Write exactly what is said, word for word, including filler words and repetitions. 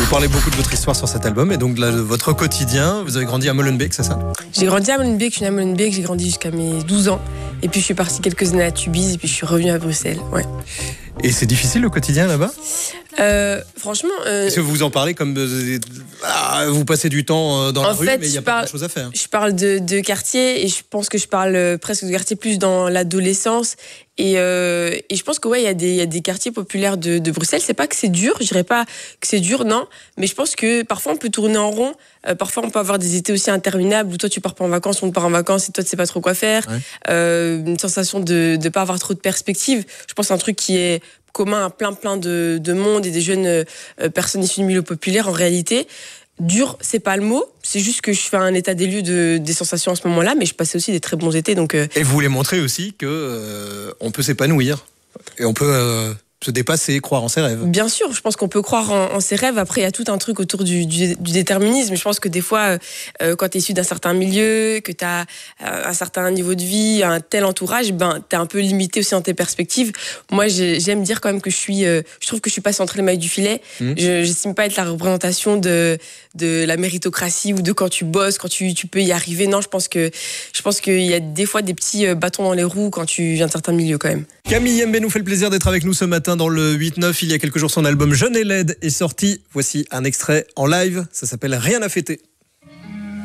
Vous parlez beaucoup de votre histoire sur cet album et donc de, la, de votre quotidien. Vous avez grandi à Molenbeek, c'est ça? J'ai grandi à Molenbeek, je suis née à Molenbeek, j'ai grandi jusqu'à mes douze ans. Et puis je suis partie quelques années à Tubize et puis je suis revenue à Bruxelles. Ouais. Et c'est difficile le quotidien là-bas? euh, Franchement... Euh, Est-ce que vous en parlez comme... Euh, ah, vous passez du temps dans la rue, mais il n'y a pas grand-chose à faire. Je parle de, de quartier et je pense que je parle presque de quartier plus dans l'adolescence. Et, euh, et je pense que ouais, il y a des, il y a des quartiers populaires de, de Bruxelles. C'est pas que c'est dur, je dirais pas que c'est dur, non. Mais je pense que parfois on peut tourner en rond. Euh, parfois on peut avoir des étés aussi interminables où toi tu pars pas en vacances, on part en vacances et toi tu sais pas trop quoi faire. Ouais. Euh, une sensation de de pas avoir trop de perspectives. Je pense que c'est un truc qui est commun à plein plein de, de monde et des jeunes euh, personnes issues du milieu populaire en réalité. Dur, c'est pas le mot, c'est juste que je fais un état des lieux de, des sensations en ce moment-là, mais je passais aussi des très bons étés. Donc euh... Et vous voulez montrer aussi qu'on euh, peut s'épanouir et on peut euh, se dépasser, croire en ses rêves. Bien sûr, je pense qu'on peut croire en, en ses rêves. Après, il y a tout un truc autour du, du, du déterminisme. Je pense que des fois, euh, quand tu es issu d'un certain milieu, que tu as un certain niveau de vie, un tel entourage, ben, tu es un peu limité aussi dans tes perspectives. Moi, j'aime dire quand même que je suis... Euh, je trouve que je suis pas centrée le maille du filet. Mmh. Je n'estime pas être la représentation de, de la méritocratie ou de quand tu bosses, quand tu, tu peux y arriver. Non, je pense que je pense qu'il y a des fois des petits bâtons dans les roues quand tu viens de certains milieux quand même. Camille Yembe nous fait le plaisir d'être avec nous ce matin dans le huit neuf. Il y a quelques jours, son album Jeune et laide est sorti. Voici un extrait en live. Ça s'appelle Rien à fêter.